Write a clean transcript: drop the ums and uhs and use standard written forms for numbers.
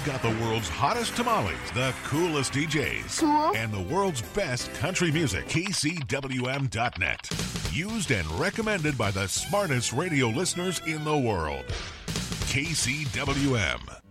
got the world's hottest tamales, the coolest DJs, Cool. and the world's best country music. KCWM.net. Used and recommended by the smartest radio listeners in the world. KCWM.